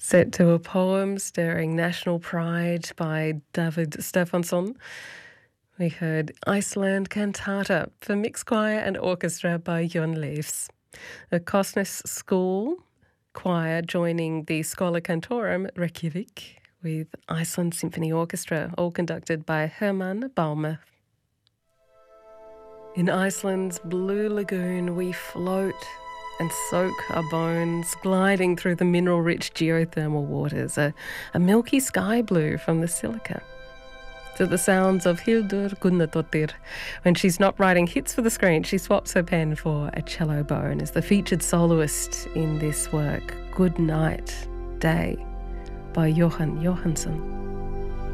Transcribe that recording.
Set to a poem stirring national pride by David Stefansson, we heard Iceland Cantata for mixed choir and orchestra by Jon Leifs. The Kosnes School choir joining the Schola Cantorum Reykjavik with Iceland Symphony Orchestra, all conducted by Hermann Baumer. In Iceland's blue lagoon we float and soak our bones, gliding through the mineral-rich geothermal waters, a milky sky blue from the silica. To the sounds of Hildur Gunnadóttir. When she's not writing hits for the screen, she swaps her pen for a cello bow and is the featured soloist in this work, Good Night, Day, by Jóhann Jóhannsson.